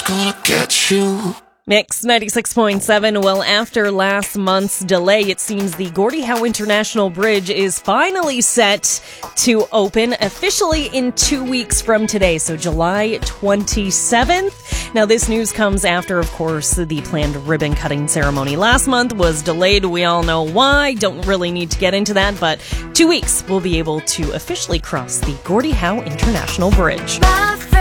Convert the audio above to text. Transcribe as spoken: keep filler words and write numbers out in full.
gonna get you. Mix ninety-six point seven. Well, after last month's delay, it seems the Gordie Howe International Bridge is finally set to open officially in two weeks from today, so July twenty-seventh. Now, this news comes after, of course, the planned ribbon-cutting ceremony last month was delayed. We all know why. Don't really need to get into that, but two weeks we'll be able to officially cross the Gordie Howe International Bridge.